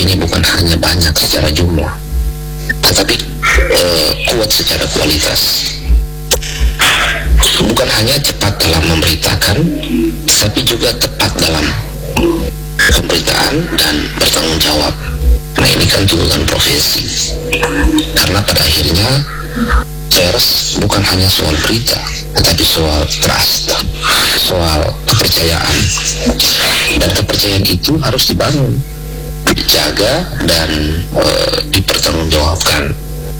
ini bukan hanya banyak secara jumlah, tetapi kuat secara kualitas. Bukan hanya cepat dalam memberitakan, tapi juga tepat dalam pemberitaan dan bertanggung jawab. Nah, ini kan tuntutan profesi. Karena pada akhirnya pers bukan hanya soal berita, tetapi soal trust, soal kepercayaan. Dan kepercayaan itu harus dibangun, dijaga, dan dipertanggungjawabkan.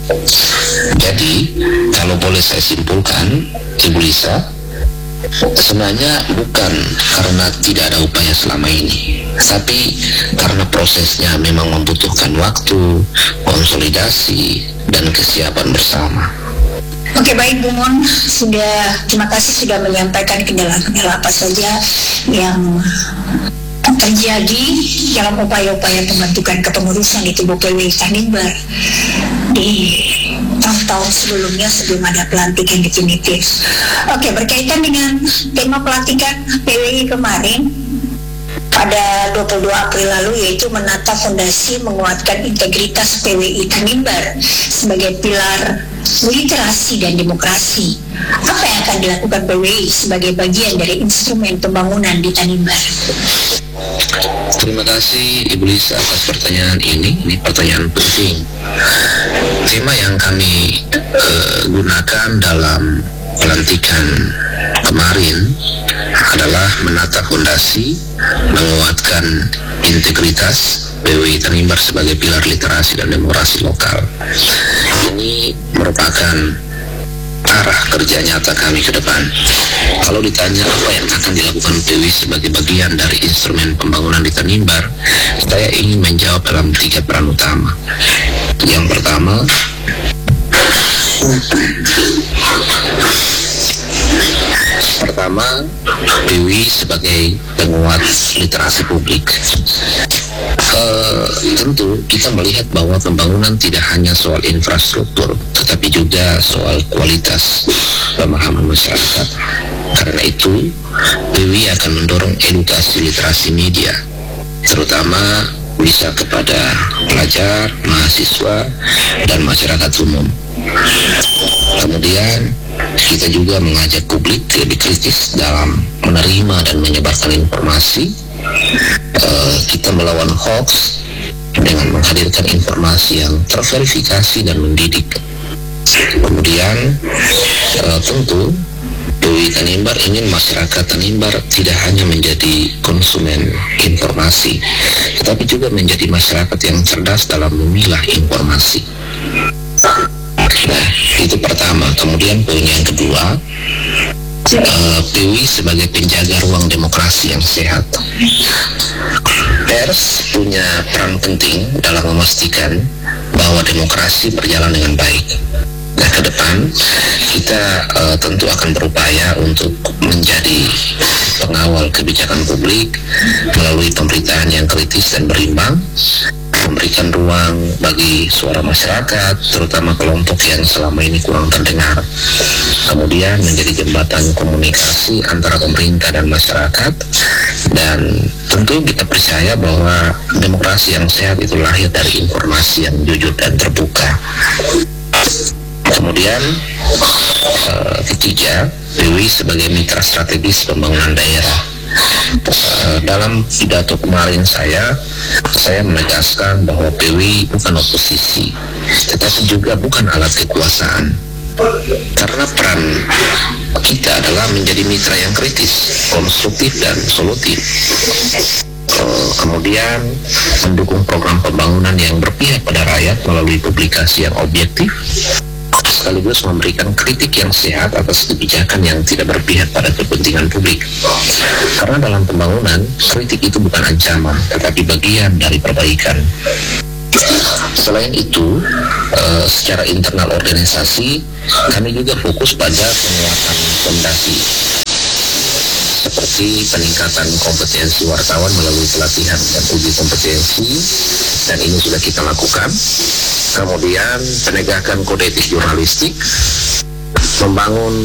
Jadi, kalau boleh saya simpulkan, Ibu Lisa, sebenarnya bukan karena tidak ada upaya selama ini, tapi karena prosesnya memang membutuhkan waktu, konsolidasi, dan kesiapan bersama. Oke, baik Bu Mon, terima kasih sudah menyampaikan kendala-kendala apa saja yang terjadi dalam upaya-upaya pembentukan kepengurusan di tubuh PWI Tanimbar di tahun-tahun sebelumnya sebelum ada pelantikan definitif. Oke, berkaitan dengan tema pelantikan PWI kemarin pada 22 April lalu, yaitu menata fondasi menguatkan integritas PWI Tanimbar sebagai pilar literasi dan demokrasi. Apa yang akan dilakukan PWI sebagai bagian dari instrumen pembangunan di Tanimbar? Terima kasih Ibu Lisa atas pertanyaan ini pertanyaan penting. Tema yang kami gunakan dalam pelantikan kemarin adalah menata fondasi, menguatkan integritas PWI Tanimbar sebagai pilar literasi dan demokrasi lokal. Ini merupakan arah kerja nyata kami ke depan. Kalau ditanya apa yang akan dilakukan PWI sebagai bagian dari instrumen pembangunan di Tanimbar, saya ingin menjawab dalam 3 peran utama. Yang pertama, PWI sebagai penguat literasi publik. Tentu kita melihat bahwa pembangunan tidak hanya soal infrastruktur, tetapi juga soal kualitas pemahaman masyarakat. Karena itu, PWI akan mendorong edukasi literasi media, terutama bisa kepada pelajar, mahasiswa, dan masyarakat umum. Kemudian, kita juga mengajak publik lebih kritis dalam menerima dan menyebarkan informasi. Kita melawan hoax dengan menghadirkan informasi yang terverifikasi dan mendidik. Kemudian, tentu PWI Tanimbar ingin masyarakat Tanimbar tidak hanya menjadi konsumen informasi, tetapi juga menjadi masyarakat yang cerdas dalam memilah informasi. Nah, itu pertama. Kemudian poin yang kedua, PWI sebagai penjaga ruang demokrasi yang sehat. Pers punya peran penting dalam memastikan bahwa demokrasi berjalan dengan baik. Nah, ke depan kita tentu akan berupaya untuk menjadi pengawal kebijakan publik melalui pemberitaan yang kritis dan berimbang, memberikan ruang bagi suara masyarakat, terutama kelompok yang selama ini kurang terdengar. Kemudian menjadi jembatan komunikasi antara pemerintah dan masyarakat. Dan tentu kita percaya bahwa demokrasi yang sehat itu lahir dari informasi yang jujur dan terbuka. Kemudian ketiga, PWI sebagai mitra strategis pembangunan daerah. Dalam pidato kemarin saya menegaskan bahwa PWI bukan oposisi, tetapi juga bukan alat kekuasaan. Karena peran kita adalah menjadi mitra yang kritis, konstruktif, dan solutif. Kemudian mendukung program pembangunan yang berpihak pada rakyat melalui publikasi yang objektif, sekaligus memberikan kritik yang sehat atas kebijakan yang tidak berpihak pada kepentingan publik. Karena dalam pembangunan, kritik itu bukan ancaman, tetapi bagian dari perbaikan. Selain itu, secara internal organisasi, kami juga fokus pada penguatan fondasi, seperti peningkatan kompetensi wartawan melalui pelatihan dan uji kompetensi, dan ini sudah kita lakukan. Kemudian penegakan kode etik jurnalistik, membangun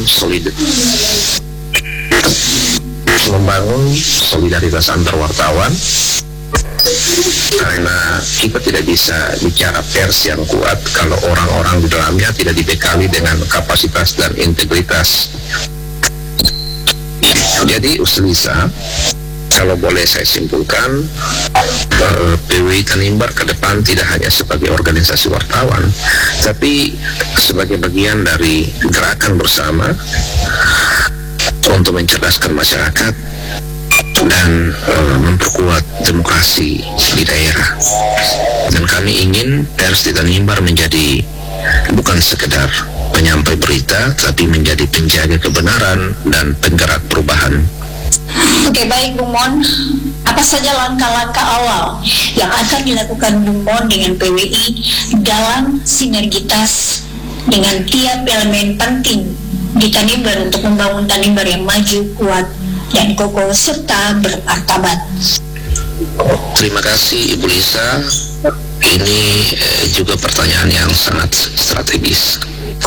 solidaritas antar wartawan, Karena kita tidak bisa bicara pers yang kuat kalau orang-orang di dalamnya tidak dibekali dengan kapasitas dan integritas. Jadi Ustaz Lisa, kalau boleh saya simpulkan, PWI Tanimbar ke depan tidak hanya sebagai organisasi wartawan, tapi sebagai bagian dari gerakan bersama untuk mencerdaskan masyarakat dan memperkuat demokrasi di daerah. Dan kami ingin pers di Tanimbar menjadi bukan sekedar penyampai berita, tapi menjadi penjaga kebenaran dan penggerak perubahan. Oke, baik Bung Mon. Apa saja langkah-langkah awal yang akan dilakukan Bung Mon dengan PWI dalam sinergitas dengan tiap elemen penting di Tanimbar untuk membangun Tanimbar yang maju, kuat, dan kokoh serta bermartabat? Terima kasih Ibu Lisa. Ini juga pertanyaan yang sangat strategis.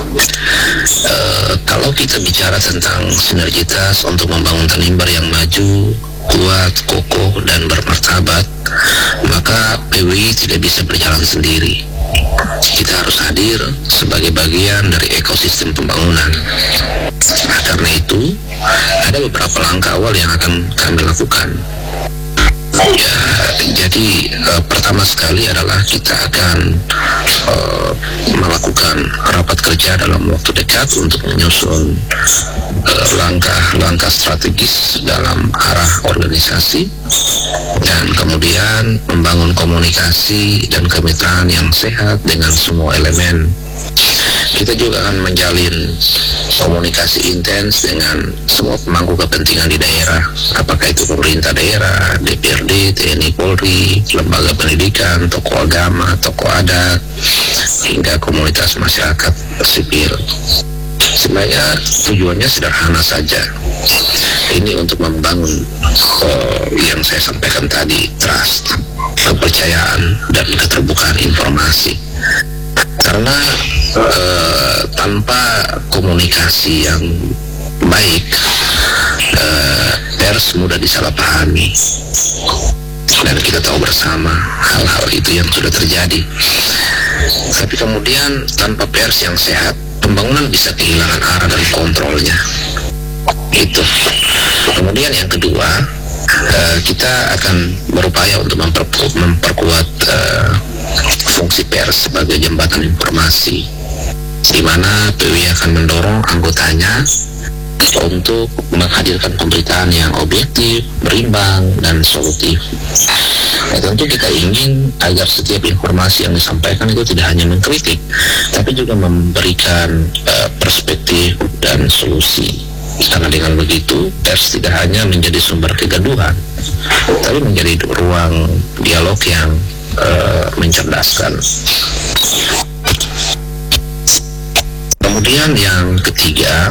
Kalau kita bicara tentang sinergitas untuk membangun Tanimbar yang maju, kuat, kokoh, dan bermartabat, maka PWI tidak bisa berjalan sendiri. Kita harus hadir sebagai bagian dari ekosistem pembangunan. Nah, karena itu ada beberapa langkah awal yang akan kami lakukan. Ya, jadi pertama sekali adalah kita akan melakukan rapat kerja dalam waktu dekat untuk menyusun langkah-langkah strategis dalam arah organisasi, dan kemudian membangun komunikasi dan kemitraan yang sehat dengan semua elemen. Kita juga akan menjalin komunikasi intens dengan semua pemangku kepentingan di daerah, apakah itu pemerintah daerah, DPRD, TNI, Polri, lembaga pendidikan, tokoh agama, tokoh adat, hingga komunitas masyarakat sipil. Sebenarnya tujuannya sederhana saja. Ini untuk membangun yang saya sampaikan tadi, trust, kepercayaan, dan keterbukaan informasi. Karena tanpa komunikasi yang baik, pers mudah disalahpahami, dan kita tahu bersama hal-hal itu yang sudah terjadi. Tapi kemudian tanpa pers yang sehat, pembangunan bisa kehilangan arah dan kontrolnya. Itu. Kemudian yang kedua, kita akan berupaya untuk memperkuat fungsi pers sebagai jembatan informasi, di mana PWI akan mendorong anggotanya untuk menghadirkan pemberitaan yang objektif, berimbang, dan solutif. Nah, tentu kita ingin agar setiap informasi yang disampaikan itu tidak hanya mengkritik, tapi juga memberikan perspektif dan solusi. Karena dengan begitu, pers tidak hanya menjadi sumber kegaduhan, tapi menjadi ruang dialog yang mencerdaskan. Kemudian yang ketiga,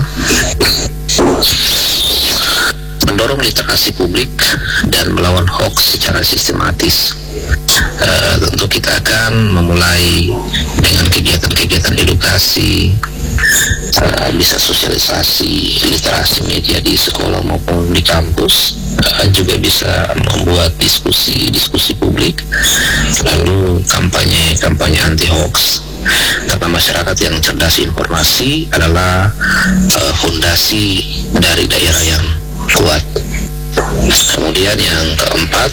mendorong literasi publik dan melawan hoax secara sistematis. Tentu kita akan memulai dengan kegiatan-kegiatan edukasi, bisa sosialisasi literasi media di sekolah maupun di kampus, juga bisa membuat diskusi publik, lalu kampanye anti hoax. Karena masyarakat yang cerdas informasi adalah fondasi dari daerah yang kuat. Kemudian yang keempat,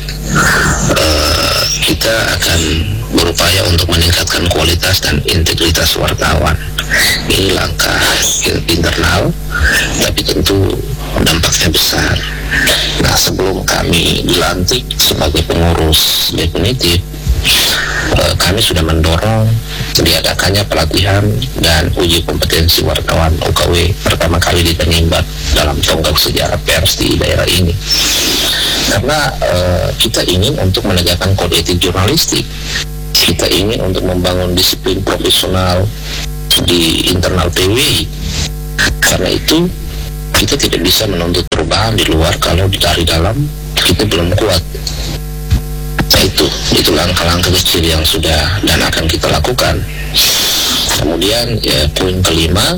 kita akan berupaya untuk meningkatkan kualitas dan integritas wartawan. Ini langkah internal, tapi tentu dampaknya besar. Nah, sebelum kami dilantik sebagai pengurus definitif, kami sudah mendorong diadakannya pelatihan dan uji kompetensi wartawan UKW pertama kali di Tanimbar dalam tonggak sejarah pers di daerah ini. Karena kita ingin untuk menegakkan kode etik jurnalistik, kita ingin untuk membangun disiplin profesional di internal PWI. Karena itu kita tidak bisa menuntut perubahan di luar kalau dari dalam kita belum kuat. Nah, itu langkah-langkah kecil yang sudah dan akan kita lakukan. Kemudian poin kelima,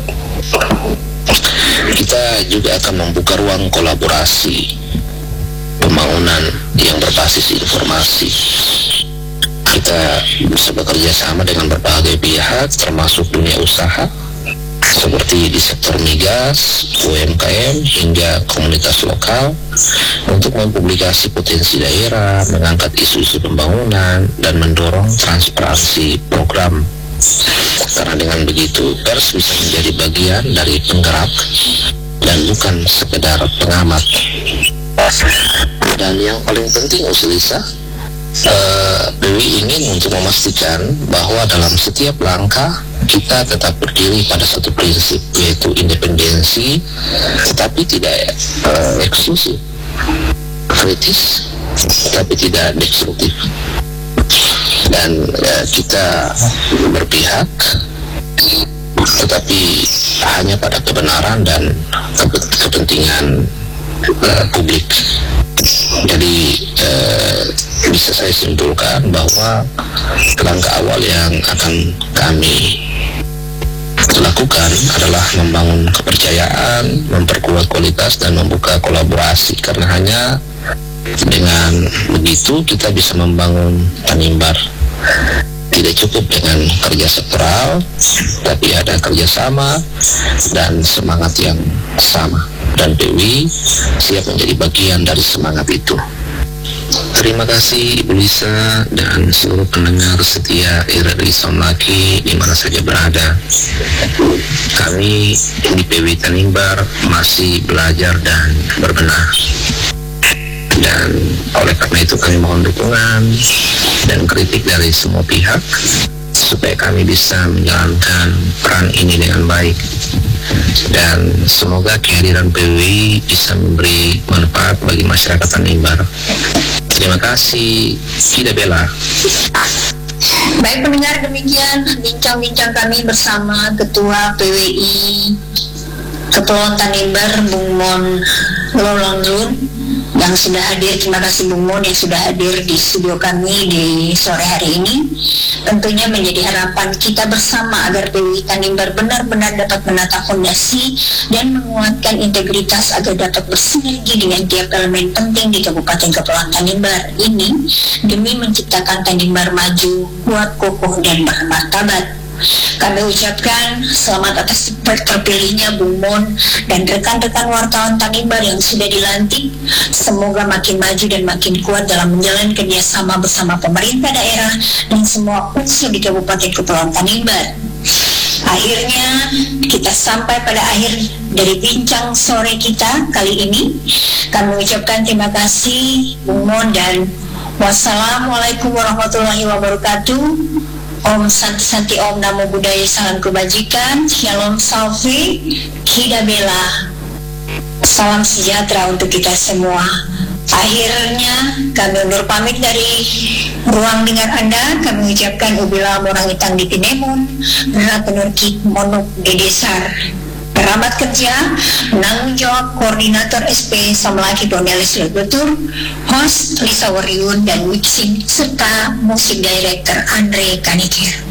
kita juga akan membuka ruang kolaborasi pembangunan yang berbasis informasi. Kita bisa bekerja sama dengan berbagai pihak, termasuk dunia usaha, seperti di sektor migas, UMKM, hingga komunitas lokal, untuk mempublikasi potensi daerah, mengangkat isu-isu pembangunan, dan mendorong transparansi program. Karena dengan begitu, pers bisa menjadi bagian dari penggerak dan bukan sekedar pengamat. Dan yang paling penting, Usilisa, Dewi ingin untuk memastikan bahwa dalam setiap langkah kita tetap berdiri pada satu prinsip, yaitu independensi, tetapi tidak eksklusif, kritis, tapi tidak destruktif. Dan kita berpihak, tetapi hanya pada kebenaran dan kepentingan publik. Jadi bisa saya simpulkan bahwa langkah awal yang akan kami lakukan adalah membangun kepercayaan, memperkuat kualitas, dan membuka kolaborasi. Karena hanya dengan begitu kita bisa membangun Tanimbar. Tidak cukup dengan kerja sektoral, tapi ada kerjasama dan semangat yang sama. Dan Dewi siap menjadi bagian dari semangat itu. Terima kasih Ibu Lisa dan seluruh pendengar setia RRI Sonlaki di mana saja berada. Kami di PW Tanimbar masih belajar dan berbenah. Dan oleh karena itu kami mohon dukungan dan kritik dari semua pihak supaya kami bisa menjalankan peran ini dengan baik. Dan semoga kehadiran PWI bisa memberi manfaat bagi masyarakat Tanimbar. Terima kasih. Tidak Bella. Baik pendengar, demikian bincang-bincang kami bersama Ketua PWI Kepulauan Tanimbar, Bung Mon Lolonglun, yang sudah hadir. Terima kasih Bung Mon yang sudah hadir di studio kami di sore hari ini. Tentunya menjadi harapan kita bersama agar PWI Tanimbar benar-benar dapat menata fondasi dan menguatkan integritas agar dapat bersinergi dengan tiap elemen penting di Kabupaten Kepulauan Tanimbar ini demi menciptakan Tanimbar maju, kuat, kokoh, dan bermartabat. Kami ucapkan selamat atas terpilihnya Bung Mon dan rekan-rekan wartawan Tanimbar yang sudah dilantik. Semoga makin maju dan makin kuat dalam menjalin kerjasama bersama pemerintah daerah dan semua unsur di Kabupaten Kepulauan Tanimbar. Akhirnya kita sampai pada akhir dari bincang sore kita kali ini. Kami ucapkan terima kasih Bung Mon dan wassalamualaikum warahmatullahi wabarakatuh. Om Santi Santi, Om Namo Buddhaya, salam kebajikan, Shalom Salve, Hida Bella, salam sejahtera untuk kita semua. Akhirnya kami undur pamit dari ruang dengar Anda. Kami ucapkan ubila morang itang di tinemun, berat penurki monuk dedesar. Kerabat kerja, penanggung jawab koordinator SP Samlaki Donelis Lebetur, host Lisa Wariun dan mixing serta musik director Andre Kanikir.